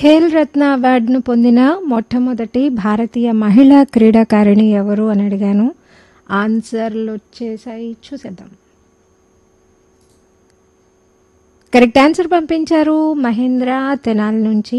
ఖేల్ రత్న అవార్డును పొందిన మొట్టమొదటి భారతీయ మహిళా క్రీడాకారిణి ఎవరు అని అడిగాను. ఆన్సర్లు వచ్చేసాయి, చూసేద్దాం. కరెక్ట్ ఆన్సర్ పంపించారు మహేంద్ర తెనాలి నుంచి.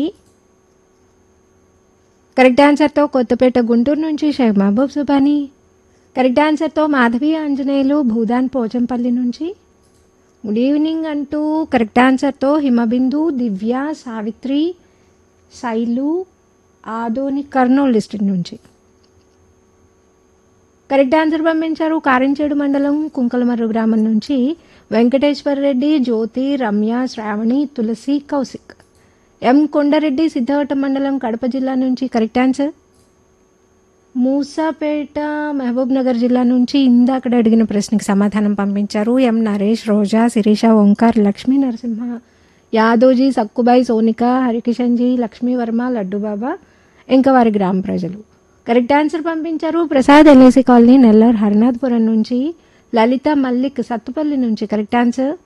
కరెక్ట్ ఆన్సర్తో కొత్తపేట గుంటూరు నుంచి షేక్ మహబూబ్ సుబానీ. కరెక్ట్ ఆన్సర్తో మాధవి ఆంజనేయులు భూదాన్ పోచంపల్లి నుంచి. గుడ్ ఈవినింగ్ అంటూ కరెక్ట్ ఆన్సర్తో హిమబిందు, దివ్య, సావిత్రి, శైలు, ఆదోని కర్నూలు డిస్ట్రిక్ట్ నుంచి. కరెక్ట్ ఆన్సర్ పంపించారు కారించేడు మండలం కుంకలమర్రు గ్రామం నుంచి వెంకటేశ్వర రెడ్డి, జ్యోతి, రమ్య, శ్రావణి, తులసి, కౌశిక్. ఎం కొండారెడ్డి సిద్ధవటం మండలం కడప జిల్లా నుంచి కరెక్ట్ ఆన్సర్. మూసాపేట మహబూబ్ నగర్ జిల్లా నుంచి ఇందాక అడిగిన ప్రశ్నకి సమాధానం పంపించారు ఎం నరేష్, రోజా, శిరీష, ఓంకార్, లక్ష్మీ నరసింహ, యాదోజీ, సక్కుబాయి, సోనిక, హరికిషన్జీ, లక్ష్మీవర్మ, లడ్డుబాబా ఇంకా వారి గ్రామ ప్రజలు. కరెక్ట్ ఆన్సర్ పంపించారు ప్రసాద్, ఎల్ఐసి కాలనీ, నెల్లూరు, హరినాథపురం నుంచి. లలిత, మల్లిక్, సత్తుపల్లి నుంచి కరెక్ట్ ఆన్సర్.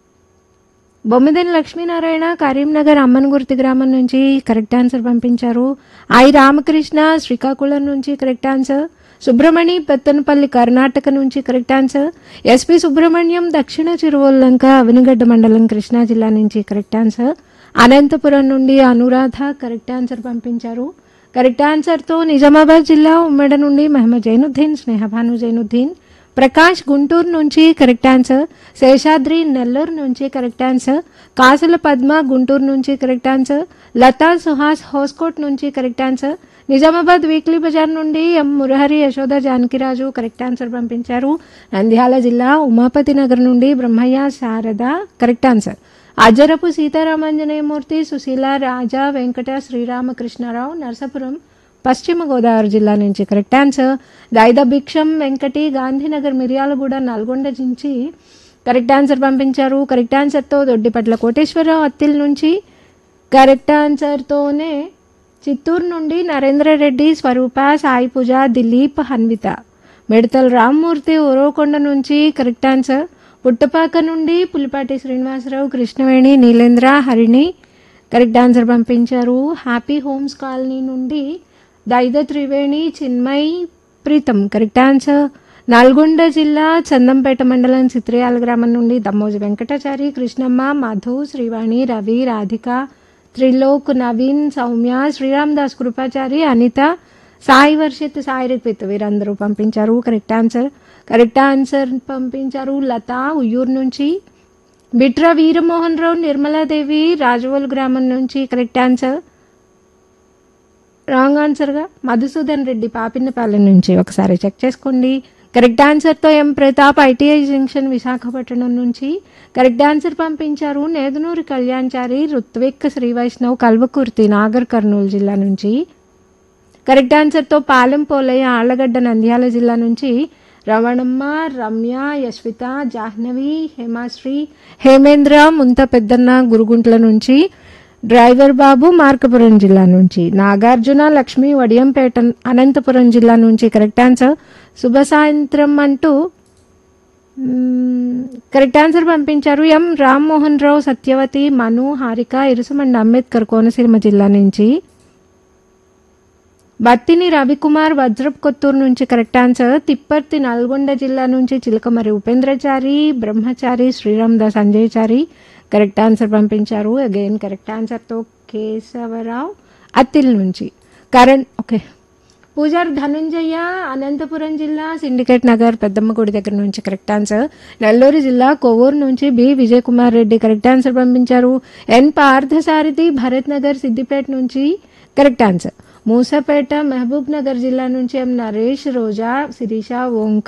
బొమ్మిదేని లక్ష్మీనారాయణ, కరీంనగర్ అమ్మన్గుర్తి గ్రామం నుంచి కరెక్ట్ ఆన్సర్ పంపించారు. ఐ రామకృష్ణ, శ్రీకాకుళం నుంచి కరెక్ట్ ఆన్సర్. సుబ్రమణి, పెత్తనపల్లి, కర్ణాటక నుంచి కరెక్ట్ ఆన్సర్. ఎస్పి సుబ్రహ్మణ్యం, దక్షిణ చిరువల్లంక, అవినిగడ్డ మండలం, కృష్ణా జిల్లా నుంచి కరెక్ట్ ఆన్సర్. అనంతపురం నుండి అనురాధ కరెక్ట్ ఆన్సర్ పంపించారు. కరెక్ట్ ఆన్సర్తో నిజామాబాద్ జిల్లా ఉమ్మడి నుండి మహమ్మద్ జైనుద్దీన్, స్నేహభాను జైనుద్దీన్. ప్రకాష్ గుంటూరు నుంచి కరెక్ట్ ఆన్సర్. శేషాద్రి నెల్లూరు నుంచి కరెక్ట్ ఆన్సర్. కాసుల పద్మ గుంటూరు నుంచి కరెక్ట్ ఆన్సర్. లతా సుహాస్ హోస్కోట్ నుంచి correct answer. Nizamabad weekly Bazar నుండి ఎం మురహరి, యశోద, జానకిరాజు కరెక్ట్ ఆన్సర్ పంపించారు. నంద్యాల జిల్లా ఉమాపతి నగర్ నుండి బ్రహ్మయ్య, శారద కరెక్ట్ ఆన్సర్. అజరపు సీతారామాంజనేయమూర్తి, సుశీల, రాజా, వెంకట, శ్రీరామకృష్ణారావు, నరసాపురం పశ్చిమ గోదావరి జిల్లా నుంచి కరెక్ట్ ఆన్సర్. దైద భిక్షం వెంకటి, గాంధీనగర్, మిర్యాలగూడ, నల్గొండ నుంచి కరెక్ట్ ఆన్సర్ పంపించారు. కరెక్ట్ ఆన్సర్తో దొడ్డిపట్ల కోటేశ్వరరావు అత్తిల్ నుంచి. కరెక్ట్ ఆన్సర్తోనే చిత్తూరు నుండి నరేంద్ర రెడ్డి, స్వరూప, సాయి పూజ, దిలీప్, హన్విత. మిడతల రామ్మూర్తి ఉరవకొండ నుంచి కరెక్ట్ ఆన్సర్. పుట్టపాక నుండి పులిపాటి శ్రీనివాసరావు, కృష్ణవేణి, నీలేంద్ర, హరిణి కరెక్ట్ ఆన్సర్ పంపించారు. హ్యాపీ హోమ్స్ కాలనీ నుండి దైద త్రివేణి, చిన్మయ్, ప్రీతం కరెక్ట్ ఆన్సర్. నల్గొండ జిల్లా చందంపేట మండలం చిత్రయాల గ్రామం నుండి దమ్మోజి వెంకటాచారి, కృష్ణమ్మ, మధు, శ్రీవాణి, రవి, రాధిక, త్రిలోక్, నవీన్, సౌమ్య, శ్రీరామదాస్, కృపాచారి, అనిత, సాయి వర్షిత్, సాయి రిత్విత్ వీరందరూ పంపించారు కరెక్ట్ ఆన్సర్. కరెక్ట్ ఆన్సర్ పంపించారు లత ఉయ్యూరు నుంచి. బిట్రా వీరమోహన్ రావు, నిర్మలాదేవి, రాజవోలు గ్రామం నుంచి correct answer. Wrong ఆన్సర్గా Madhusudan Reddy, Papinnapalem నుంచి. ఒకసారి చెక్ చేసుకోండి. కరెక్ట్ ఆన్సర్తో ఎం ప్రతాప్, ఐటీఐ జంక్షన్, విశాఖపట్నం నుంచి కరెక్ట్ ఆన్సర్ పంపించారు. నేదునూరి కళ్యాణ్చారి, రుత్విక్, శ్రీవైష్ణవ్, కల్వకుర్తి, నాగర్ కర్నూలు జిల్లా నుంచి. కరెక్ట్ ఆన్సర్తో పాలెం పోలయ్య, ఆళ్లగడ్డ, నంద్యాల జిల్లా నుంచి. రమణమ్మ, రమ్య, యశ్విత, జాహ్నవి, హేమాశ్రీ, హేమేంద్ర, ముంత పెద్దన్న, గురుగుంట్ల నుంచి. డ్రైవర్ బాబు, మార్కపురం జిల్లా నుంచి. నాగార్జున, లక్ష్మి, వడియంపేట, అనంతపురం జిల్లా నుంచి కరెక్ట్ ఆన్సర్. శుభ సాయంత్రం అంటూ కరెక్ట్ ఆన్సర్ పంపించారు. ఎం రామ్మోహన్ రావు, సత్యవతి, మను, హారిక, ఇరుసుమండ అంబేద్కర్, కోనసీమ జిల్లా నుంచి. బత్తిని రవికుమార్, వజ్రప్ కొత్తూరు నుంచి కరెక్ట్ ఆన్సర్. తిప్పర్తి, నల్గొండ జిల్లా నుంచి చిలకమరి ఉపేంద్రచారి, బ్రహ్మచారి, శ్రీరామదాస్, అంజయ్యచారి కరెక్ట్ ఆన్సర్ పంపించారు. అగైన్ కరెక్ట్ ఆన్సర్తో కేశవరావు అత్తిల్ నుంచి. ఓకే. పూజార్ ధనంజయ, అనంతపురం జిల్లా సిండికేట్ నగర్, పెద్దమ్మ గుడి దగ్గర నుంచి కరెక్ట్ ఆన్సర్. నెల్లూరు జిల్లా కొవ్వూరు నుంచి B Vijay Kumar Reddy correct answer పంపించారు. ఎన్ పార్థసారథి, భరత్ నగర్, సిద్దిపేట నుంచి కరెక్ట్ ఆన్సర్. మూసాపేట మహబూబ్ నగర్ జిల్లా నుంచి ఎం నరేష్, రోజా, శిరీష, ఓంకార్